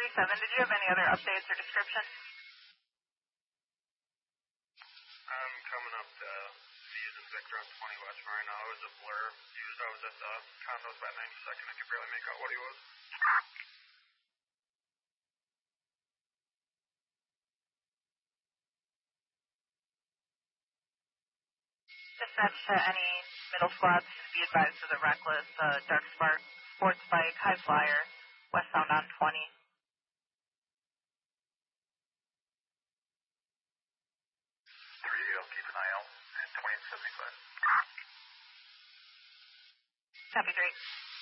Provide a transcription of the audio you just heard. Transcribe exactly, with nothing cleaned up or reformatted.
three seven, did you have any other updates or description? I'm coming up to V's and Victor on twenty West Marina. I was a blur. He was, I was at the condos by ninety-second. I could barely make out what he was. Dispatch to any middle squads, be advised of the reckless, uh, dark spark, sports bike, high flyer, westbound on twenty. three, I'll keep an eye out at twenty seventy-five. Copy, three.